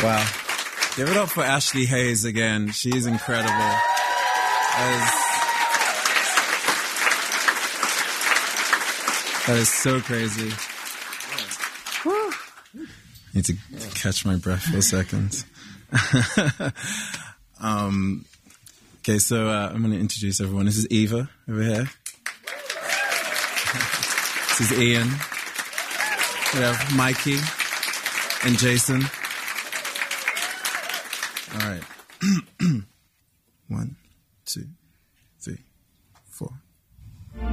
Wow. Give it up for Ashley Hayes again. She's incredible. That is so crazy. Need to catch my breath for a second. Okay, so I'm going to introduce everyone. This is Eva over here. This is Ian. We have Mikey and Jason. All right. 1, 2, 3, 4.